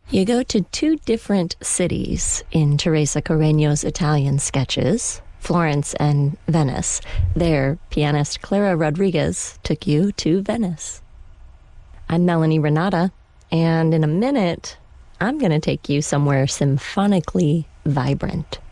You go to two different cities in Teresa Carreño's Italian sketches, Florence and Venice. There, pianist Clara Rodriguez took you to Venice. I'm Melanie Renata, and in a minute, I'm going to take you somewhere symphonically vibrant.